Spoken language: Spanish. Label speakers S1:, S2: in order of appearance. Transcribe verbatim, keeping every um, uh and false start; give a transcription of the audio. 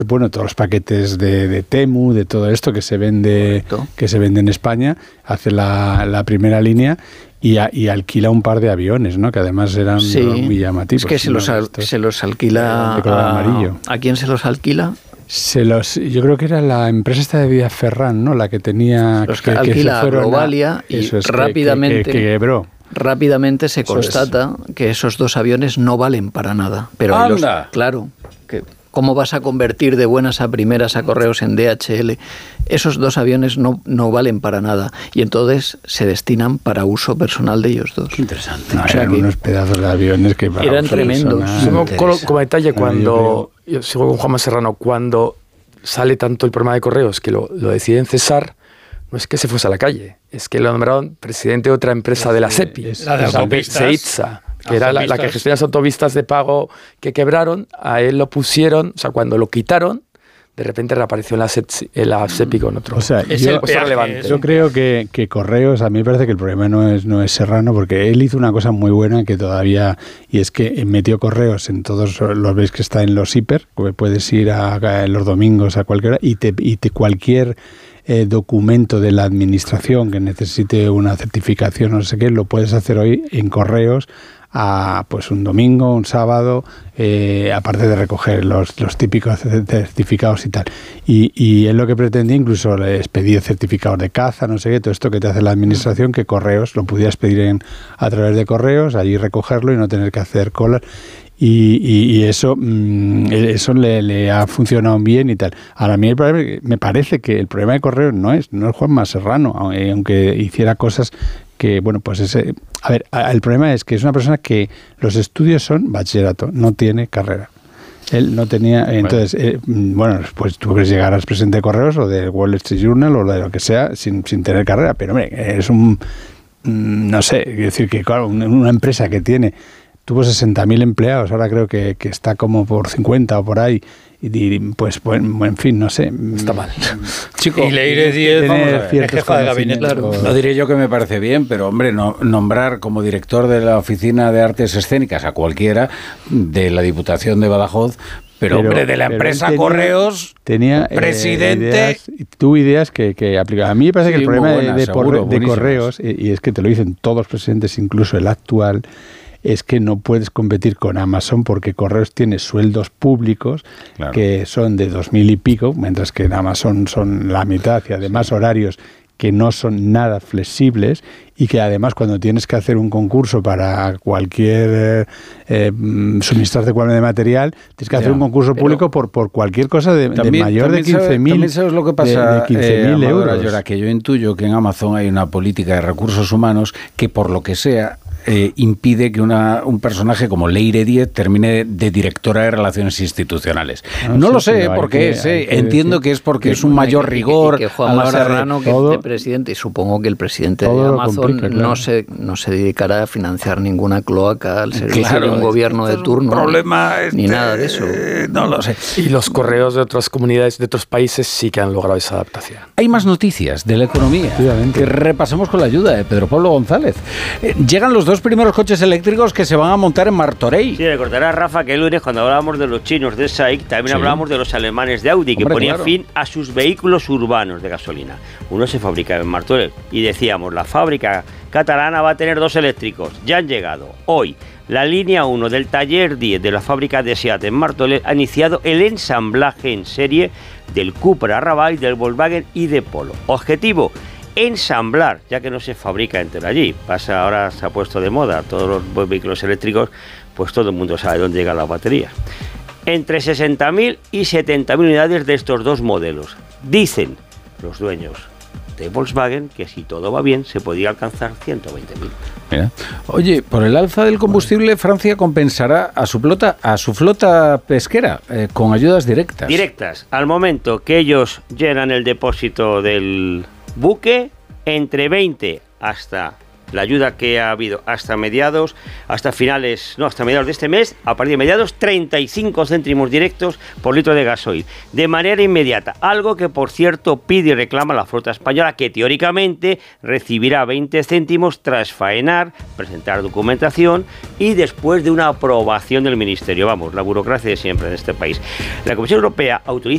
S1: bueno, todos los paquetes de, de Temu, de todo esto que se vende, Correcto. que se vende en España, hace la, la primera línea y, a, y alquila un par de aviones, ¿no? Que además eran
S2: sí.
S1: muy llamativos.
S2: Es que se,
S1: ¿no?
S2: los, al, se los alquila
S1: de color
S2: a,
S1: amarillo.
S2: ¿A quién se los alquila?
S1: Se los, yo creo que era la empresa esta de Villaferrán, ¿no? La que tenía...
S2: Los
S1: que,
S2: alquila
S1: que
S2: a Globalia y
S1: es,
S2: rápidamente...
S1: Que, que, que quebró.
S2: Rápidamente se constata es. que esos dos aviones no valen para nada. Pero
S3: ¡Anda!
S2: Los, claro, que ¿cómo vas a convertir de buenas a primeras a Correos en D H L? Esos dos aviones no, no valen para nada y entonces se destinan para uso personal de ellos dos.
S3: Qué interesante.
S1: No, o sea, eran unos pedazos de aviones que para
S2: eran tremendos.
S4: Como, como detalle, cuando, yo sigo con Juanma Serrano, cuando sale tanto el problema de Correos que lo, lo deciden cesar, no es que se fuese a la calle, es que lo nombraron presidente de otra empresa de la SEPI,
S3: la de autopistas.
S4: Seitza, que era la, la que gestiona las autopistas de pago que quebraron. A él lo pusieron, o sea, cuando lo quitaron, de repente reapareció en la, en la SEPI con otro.
S1: O sea, yo,
S4: relevante.
S1: yo creo que, que Correos, a mí me parece que el problema no es, no es Serrano, porque él hizo una cosa muy buena que todavía, y es que metió Correos en todos, los veis que está en los hiper, que puedes ir a, a los domingos a cualquier hora, y te, y te cualquier... Eh, documento de la administración que necesite una certificación o no sé qué, lo puedes hacer hoy en Correos a pues un domingo, un sábado, eh, aparte de recoger los, los típicos certificados y tal. Y, y él lo que pretendía, incluso les pedía certificados de caza, no sé qué, todo esto que te hace la administración, que Correos lo pudieras pedir en, a través de Correos, allí recogerlo y no tener que hacer colas. Y, y, y eso mmm, eso le, le ha funcionado bien y tal. Ahora, a mí el problema, me parece que el problema de Correos no es, no es Juanma Serrano, aunque hiciera cosas que, bueno, pues ese... A ver, el problema es que es una persona que los estudios son bachillerato, no tiene carrera. Él no tenía... Entonces, eh, bueno, pues tú quieres llegar al presidente de Correos o de Wall Street Journal o de lo que sea sin, sin tener carrera. Pero, hombre, es un... No sé, es decir, que claro, una empresa que tiene... Tuvo sesenta mil empleados, ahora creo que, que está como por cincuenta o por ahí. Y, y pues, pues, en fin, no sé.
S4: Está mal.
S3: Chico, y Leire Díez, vamos a ver, es jefa de gabinete. Claro. No diré yo que me parece bien, pero hombre, no, nombrar como director de la Oficina de Artes Escénicas a cualquiera de la Diputación de Badajoz, pero, pero hombre, de la empresa tenía, Correos,
S1: tenía,
S3: presidente...
S1: Eh, ideas, tuvo ideas que, que aplicaba. A mí me parece sí, que el problema buena, de, de, seguro, de Correos, y, y es que te lo dicen todos los presidentes, incluso el actual... es que no puedes competir con Amazon porque Correos tiene sueldos públicos claro. que son de dos mil y pico, mientras que en Amazon son la mitad y además horarios que no son nada flexibles y que además cuando tienes que hacer un concurso para cualquier eh, suministrarte cualquier de material, tienes que hacer ya, un concurso público por, por cualquier cosa de, también, de mayor de quince mil.
S3: También sabes lo que pasa,
S1: de, de quince mil eh, euros.
S3: Ahora, que yo intuyo que en Amazon hay una política de recursos humanos que por lo que sea Eh, impide que una, un personaje como Leire Díez termine de directora de Relaciones Institucionales. No, no sí, lo sé por qué es, eh. que entiendo decir, que es porque que es un mayor que, rigor
S2: que, que Juanma Serrano, de, que todo, de presidente, y supongo que el presidente de Amazon complica, claro. no, se, no se dedicará a financiar ninguna cloaca al servicio claro, de un gobierno de turno,
S3: problema
S2: ni
S3: este,
S2: nada de eso.
S3: No lo sé.
S4: Y los correos de otras comunidades, de otros países, sí que han logrado esa adaptación.
S3: Hay más noticias de la economía que repasamos con la ayuda de Pedro Pablo González. Eh, llegan los dos primeros coches eléctricos que se van a montar en Martorell.
S5: Sí, recordará Rafa que el lunes cuando hablábamos de los chinos de S A I C también sí. hablábamos de los alemanes de Audi que Hombre, ponían claro. fin a sus vehículos urbanos de gasolina. Uno se fabricaba en Martorell y decíamos, la fábrica catalana va a tener dos eléctricos. Ya han llegado. Hoy, la línea uno del taller diez de la fábrica de SEAT en Martorell ha iniciado el ensamblaje en serie del Cupra Raval, del Volkswagen y de Polo. Objetivo, ensamblar, ya que no se fabrica entero allí. Pasa, ahora se ha puesto de moda todos los vehículos eléctricos, pues todo el mundo sabe dónde llegan las baterías. Entre sesenta mil y setenta mil unidades de estos dos modelos. Dicen los dueños de Volkswagen que si todo va bien se podría alcanzar ciento veinte mil.
S3: Mira. Oye, por el alza del combustible, Francia compensará a su flota, a su flota pesquera eh, con ayudas directas.
S5: Directas. Al momento que ellos llenan el depósito del buque, entre veinte hasta la ayuda que ha habido hasta mediados, hasta finales, no, hasta mediados de este mes, a partir de mediados, treinta y cinco céntimos directos por litro de gasoil, de manera inmediata, algo que por cierto pide y reclama la flota española, que teóricamente recibirá veinte céntimos tras faenar, presentar documentación y después de una aprobación del Ministerio. Vamos, la burocracia de siempre en este país. La Comisión Europea autoriza